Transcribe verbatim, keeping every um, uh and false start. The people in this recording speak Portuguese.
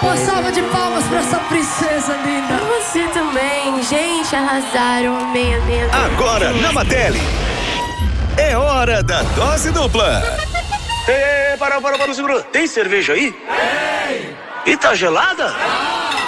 Uma salva de palmas pra essa princesa linda. Você também, gente, arrasaram, amei, amei, amei. Agora na Matele, é hora da dose dupla. Ei, para, para, para, segura. Tem cerveja aí? Tem. E tá gelada?